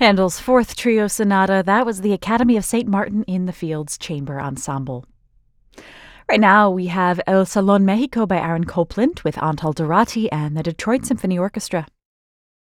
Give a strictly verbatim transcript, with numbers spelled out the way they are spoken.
Handel's Fourth Trio Sonata, that was the Academy of Saint Martin in the Fields Chamber Ensemble. Right now we have El Salón Mexico by Aaron Copland with Antal Dorati and the Detroit Symphony Orchestra.